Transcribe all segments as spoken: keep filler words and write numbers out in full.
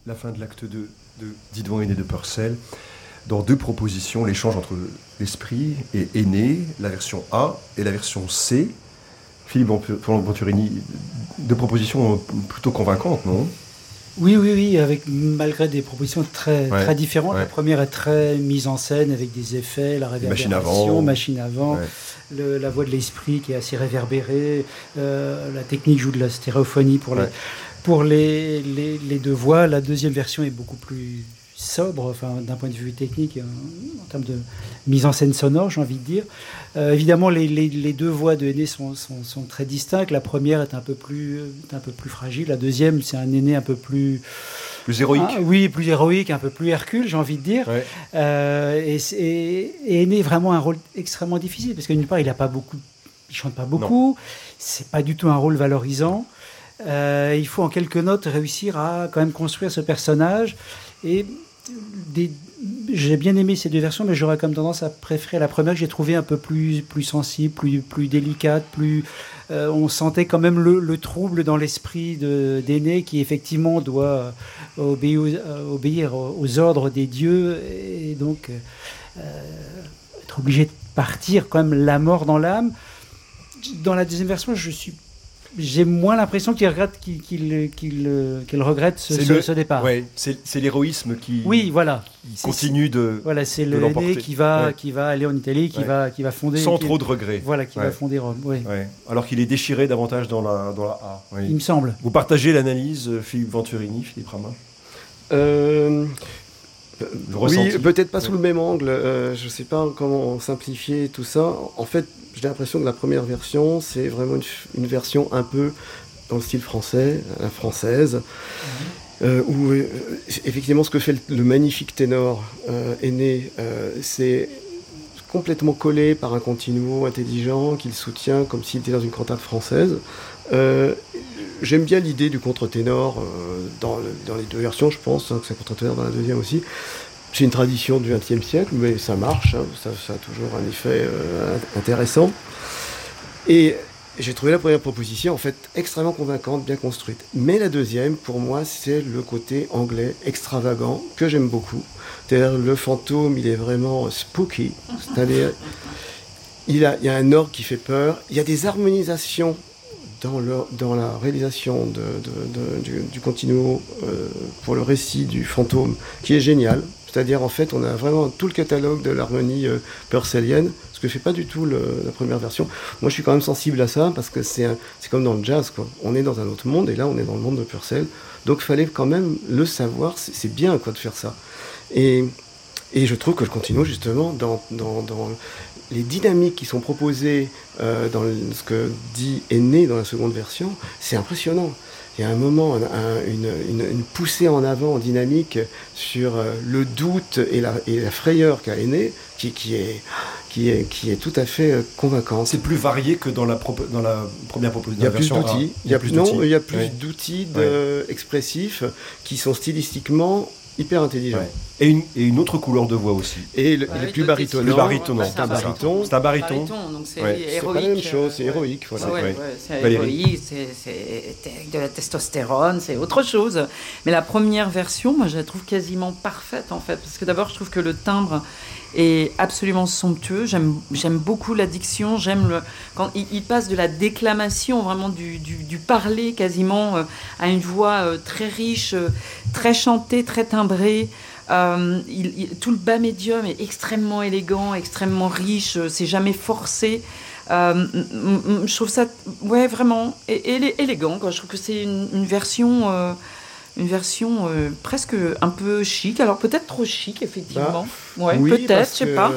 la fin de l'acte deux de Didon Aîné de Purcell, dans deux propositions, l'échange entre l'esprit et Aîné, la version A et la version C. Philippe Venturini, deux propositions plutôt convaincantes, non ? Oui, oui, oui, avec, malgré des propositions très, ouais, très différentes. Ouais. La première est très mise en scène avec des effets, la réverbération, machine avant, machine avant ouais. le, la voix de l'esprit qui est assez réverbérée, euh, la technique joue de la stéréophonie pour, ouais. les, pour les, les, les deux voix. La deuxième version est beaucoup plus sobre, enfin, d'un point de vue technique, en, en termes de mise en scène sonore, j'ai envie de dire. Euh, évidemment, les, les, les deux voix de Aîné sont, sont, sont très distinctes. La première est un peu plus, un peu plus fragile. La deuxième, c'est un Aîné un peu plus... Plus héroïque. Ah, oui, plus héroïque, un peu plus Hercule, j'ai envie de dire. Ouais. Euh, et, et, et Aîné vraiment un rôle extrêmement difficile, parce que d'une part, il ne chante pas beaucoup. Ce n'est pas du tout un rôle valorisant. Euh, il faut en quelques notes réussir à quand même construire ce personnage. Et des, j'ai bien aimé ces deux versions, mais j'aurais comme tendance à préférer la première que j'ai trouvée un peu plus, plus sensible, plus, plus délicate, plus, euh, on sentait quand même le, le trouble dans l'esprit de, d'Aîné qui effectivement doit obéir, euh, obéir aux ordres des dieux et donc euh, être obligé de partir quand même la mort dans l'âme. Dans la deuxième version, je suis J'ai moins l'impression qu'il regrette, qu'il, qu'il, qu'il, qu'il regrette ce, ce, le, ce départ. Ouais, c'est, c'est l'héroïsme qui, oui, voilà. qui continue de, voilà, c'est de le l'emporter. Aîné qui va, ouais. qui va aller en Italie, qui, ouais. va, qui va fonder... Sans qui, trop de regrets. Voilà, qui ouais. va fonder Rome. Ouais. Ouais. Alors qu'il est déchiré davantage dans la, dans la A. Oui. Il me semble. Vous partagez l'analyse, Philippe Venturini, Philippe Ramin euh... Oui, peut-être pas sous le même angle. Euh, je ne sais pas comment simplifier tout ça. En fait, j'ai l'impression que la première version, c'est vraiment une, une version un peu dans le style français, la française, mmh. euh, où euh, effectivement ce que fait le, le magnifique ténor euh, Aîné, euh, c'est complètement collé par un continuo intelligent qu'il soutient comme s'il était dans une cantate française. Euh, J'aime bien l'idée du contre-ténor euh, dans, le, dans les deux versions, je pense, hein, que c'est un contre-ténor dans la deuxième aussi. C'est une tradition du vingtième siècle, mais ça marche, hein, ça, ça a toujours un effet euh, intéressant. Et j'ai trouvé la première proposition, en fait, extrêmement convaincante, bien construite. Mais la deuxième, pour moi, c'est le côté anglais extravagant, que j'aime beaucoup. C'est-à-dire, le fantôme, il est vraiment spooky, c'est-à-dire, il, a, il y a un orgue qui fait peur, il y a des harmonisations Dans, le, dans la réalisation de, de, de, du, du continuo euh, pour le récit du fantôme, qui est génial. C'est-à-dire, en fait, on a vraiment tout le catalogue de l'harmonie euh, purcellienne, ce que fait pas du tout le, la première version. Moi, je suis quand même sensible à ça, parce que c'est, un, c'est comme dans le jazz, quoi. On est dans un autre monde, et là, on est dans le monde de Purcell. Donc, il fallait quand même le savoir. C'est, c'est bien, quoi, de faire ça. Et, et je trouve que le continuo, justement, dans... dans, dans les dynamiques qui sont proposées euh, dans le, ce que dit Aîné dans la seconde version, c'est impressionnant. Il y a un moment, un, un, une, une, une poussée en avant en dynamique sur euh, le doute et la, et la frayeur qu'a Aîné, qui, qui, est, qui, est, qui est tout à fait euh, convaincante. C'est plus varié que dans la, pro- dans la première proposition. Il y a plus d'outils. Il y a plus d'outils. Non, il y a plus oui. d'outils de, oui. expressifs qui sont stylistiquement hyper intelligent. Ouais. Et, une, et une autre couleur de voix aussi. Et le, ouais, il est plus baritonnant. Plus baritonnant. C'est un bariton. C'est un bariton. Donc c'est ouais. héroïque. C'est pas la même chose, c'est héroïque. Euh, voilà. ouais, ouais. Ouais, c'est héroïque, c'est, c'est avec de la testostérone, c'est autre chose. Mais la première version, moi, je la trouve quasiment parfaite, en fait. Parce que d'abord, je trouve que le timbre est absolument somptueux. J'aime, j'aime beaucoup la diction. J'aime le, quand il, il passe de la déclamation, vraiment du, du, du parler quasiment, euh, à une voix euh, très riche, euh, très chantée, très timbrée. Euh, il, il, tout le bas médium est extrêmement élégant, extrêmement riche, c'est jamais forcé. Euh, je trouve ça, ouais, vraiment é- élé- élégant. Quoi. Je trouve que c'est une, une version, euh, une version euh, presque un peu chic. Alors peut-être trop chic, effectivement. Bah, ouais, oui, peut-être, je sais que... pas.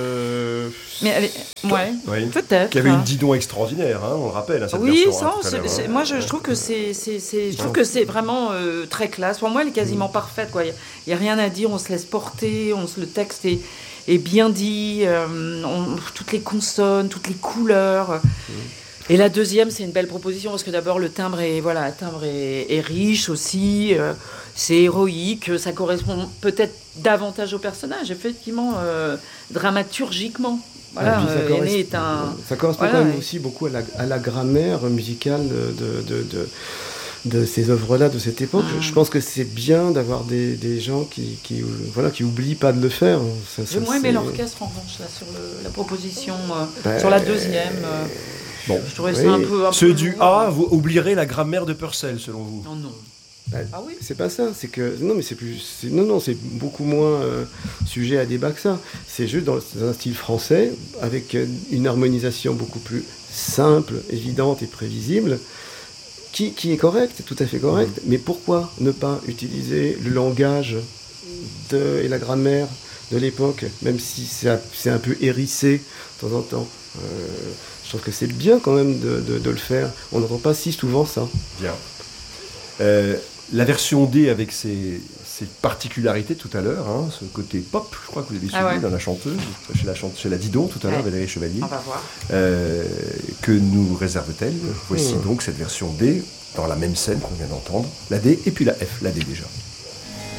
Mais elle est... ouais, oui. peut-être. Qui avait une Didon extraordinaire, hein, on le rappelle. Hein, cette oui, version, ça, hein, c'est, c'est, moi je, je trouve que c'est, c'est, c'est, je trouve que c'est vraiment euh, très classe. Pour moi, elle est quasiment mmh. parfaite. Quoi. Il n'y a, a rien à dire, on se laisse porter, on se, le texte est, est bien dit, euh, on, toutes les consonnes, toutes les couleurs. Mmh. Et la deuxième, c'est une belle proposition parce que d'abord le timbre est, voilà, le timbre est, est riche aussi, euh, c'est héroïque, ça correspond peut-être davantage au personnage, effectivement, euh, dramaturgiquement. Voilà, ça, euh, correspond, est un... ça correspond voilà, quand même et... aussi beaucoup à la, à la grammaire musicale de, de, de, de ces œuvres-là, de cette époque. Ah. Je, je pense que c'est bien d'avoir des, des gens qui, qui, voilà, qui oublient pas de le faire. Ça, ça, J'ai moins aimé l'orchestre, en revanche, là, sur le, la proposition, euh, bah, sur la deuxième. Euh, bon. Je trouvais oui. ça un peu... Un Ceux peu du A, vous oublierez la grammaire de Purcell, selon vous? Non, non. Bah, ah oui. C'est pas ça, c'est que non mais c'est plus c'est, non non c'est beaucoup moins euh, sujet à débat que ça. C'est juste dans, dans un style français avec une harmonisation beaucoup plus simple, évidente et prévisible, qui, qui est correcte, tout à fait correcte. Mmh. Mais pourquoi ne pas utiliser le langage de, et la grammaire de l'époque, même si c'est, c'est un peu hérissé de temps en temps. Euh, je trouve que c'est bien quand même de, de, de le faire. On n'entend pas si souvent ça. Bien. Euh, La version D avec ses, ses particularités tout à l'heure, hein, ce côté pop, je crois que vous avez suivi ah ouais. dans la chanteuse, chez la, chante, chez la Didon tout à l'heure, ouais. Valérie Chevalier. On va voir. Euh, que nous réserve-t-elle? Voici mmh. donc cette version D, dans la même scène qu'on vient d'entendre, la D et puis la F, la D déjà.